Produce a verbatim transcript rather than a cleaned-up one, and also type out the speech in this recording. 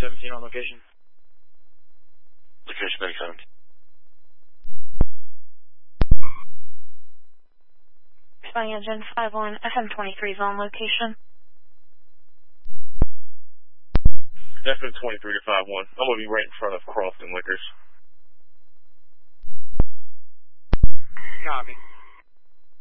seventeen on location. Location Medic seventeen. Flying engine five one, F M twenty-three is on location. F M twenty-three to five one. I'm going to be right in front of Crofton Liquors. Copy.